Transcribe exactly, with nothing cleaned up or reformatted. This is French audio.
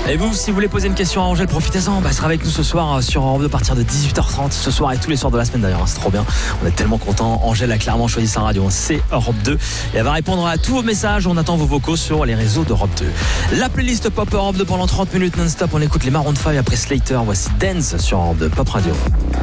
Et vous, si vous voulez poser une question à Angèle, profitez-en. Bah, elle sera avec nous ce soir sur Europe deux à partir de dix-huit heures trente. Ce soir et tous les soirs de la semaine d'ailleurs. C'est trop bien. On est tellement contents. Angèle a clairement choisi sa radio. C'est Europe deux. Et elle va répondre à tous vos messages. On attend vos vocaux sur les réseaux d'Europe deux. La playlist Pop Europe deux pendant trente minutes non-stop. On écoute les Maroon cinq après Slater. Voici Dance sur Europe deux Pop Radio.